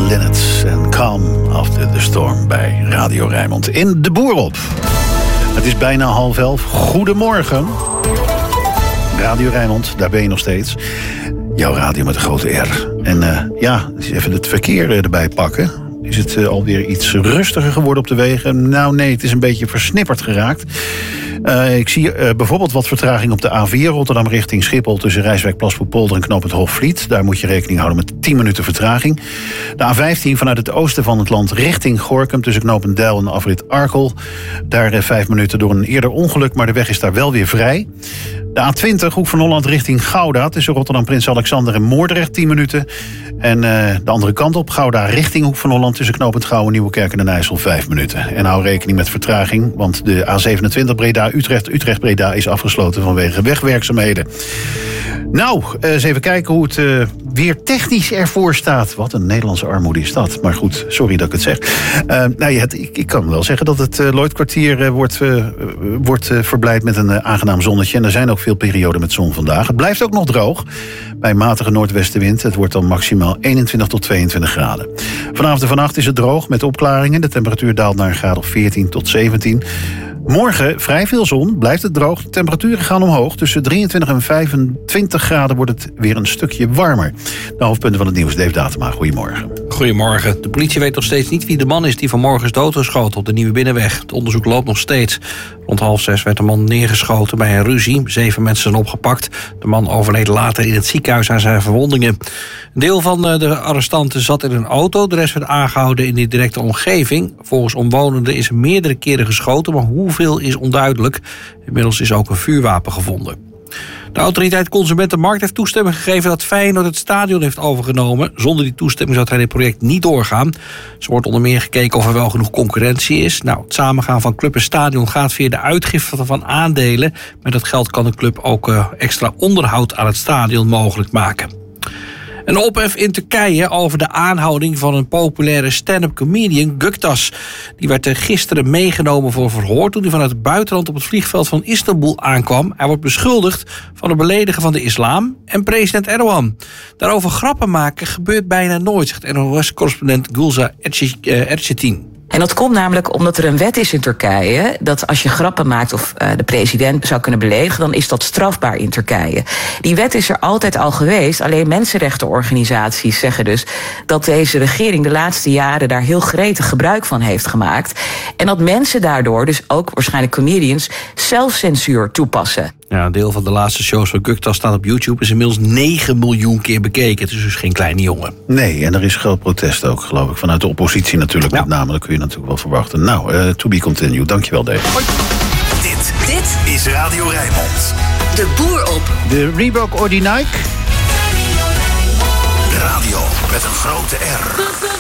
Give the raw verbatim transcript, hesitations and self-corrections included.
Linnet en Calm After the Storm bij Radio Rijnmond. In De Boer op. Het is bijna half elf. Goedemorgen. Radio Rijnmond, daar ben je nog steeds. Jouw radio met een grote R. En uh, ja, even het verkeer erbij pakken. Is het uh, alweer iets rustiger geworden op de wegen? Nou nee, het is een beetje versnipperd geraakt. Uh, ik zie uh, bijvoorbeeld wat vertraging op de A vier Rotterdam richting Schiphol tussen Rijswijk, Plasvoetpolder en knooppunt Hoogvliet. Daar moet je rekening houden met tien minuten vertraging. De A vijftien vanuit het oosten van het land richting Gorinchem tussen knooppunt Deil en afrit Arkel. Daar uh, vijf minuten door een eerder ongeluk, maar de weg is daar wel weer vrij. De A twintig, Hoek van Holland richting Gouda tussen Rotterdam, Prins Alexander en Moordrecht tien minuten. En uh, de andere kant op, Gouda richting Hoek van Holland tussen knooppunt Gouwen, Nieuwekerk en Den IJssel vijf minuten. En hou rekening met vertraging, want de A zevenentwintig Breda-Utrecht, Utrecht-Breda is afgesloten vanwege wegwerkzaamheden. Nou, eens even kijken hoe het uh, weer technisch ervoor staat. Wat een Nederlandse armoede is dat. Maar goed, sorry dat ik het zeg. Uh, nou ja, het, ik, ik kan wel zeggen dat het uh, Lloydkwartier uh, wordt, uh, wordt uh, verblijd met een uh, aangenaam zonnetje. En er zijn ook veel perioden met zon vandaag. Het blijft ook nog droog. Bij matige noordwestenwind. Het wordt dan maximaal eenentwintig tot tweeëntwintig graden. Vanavond en vannacht is het droog met opklaringen. De temperatuur daalt naar een graad of veertien tot zeventien. Morgen vrij veel zon, blijft het droog. De temperaturen gaan omhoog. Tussen drieëntwintig en vijfentwintig graden wordt het weer een stukje warmer. De hoofdpunten van het nieuws, Dave Datema. Goedemorgen. Goedemorgen. De politie weet nog steeds niet wie de man is die vanmorgen is doodgeschoten op de Nieuwe Binnenweg. Het onderzoek loopt nog steeds. Rond half zes werd de man neergeschoten bij een ruzie. Zeven mensen zijn opgepakt. De man overleed later in het ziekenhuis aan zijn verwondingen. Een deel van de arrestanten zat in een auto. De rest werd aangehouden in de directe omgeving. Volgens omwonenden is er meerdere keren geschoten, maar hoeveel is onduidelijk. Inmiddels is ook een vuurwapen gevonden. De autoriteit Consumentenmarkt heeft toestemming gegeven dat Feyenoord het stadion heeft overgenomen. Zonder die toestemming zou het hele project niet doorgaan. Er wordt onder meer gekeken of er wel genoeg concurrentie is. Nou, het samengaan van club en stadion gaat via de uitgifte van aandelen. Met dat geld kan de club ook uh, extra onderhoud aan het stadion mogelijk maken. Een ophef in Turkije over de aanhouding van een populaire stand-up comedian, Göktaş. Die werd gisteren meegenomen voor verhoor toen hij vanuit het buitenland op het vliegveld van Istanbul aankwam. Hij wordt beschuldigd van het beledigen van de islam en president Erdogan. Daarover grappen maken gebeurt bijna nooit, zegt N O S-correspondent Gülsa Erçetin. En dat komt namelijk omdat er een wet is in Turkije dat als je grappen maakt of uh, de president zou kunnen beledigen, dan is dat strafbaar in Turkije. Die wet is er altijd al geweest, alleen mensenrechtenorganisaties zeggen dus dat deze regering de laatste jaren daar heel gretig gebruik van heeft gemaakt. En dat mensen daardoor, dus ook waarschijnlijk comedians, zelfcensuur toepassen. Ja, een deel van de laatste shows van Göktaş staat op YouTube. Is inmiddels negen miljoen keer bekeken. Het is dus geen kleine jongen. Nee, en er is groot protest ook, geloof ik. Vanuit de oppositie natuurlijk, ja. Met name. Dat kun je natuurlijk wel verwachten. Nou, uh, to be continued. Dankjewel, Dave. Hoi. Dit, dit is Radio Rijnmond. De Boer op. De Reebok or die Nike? Radio met een grote R.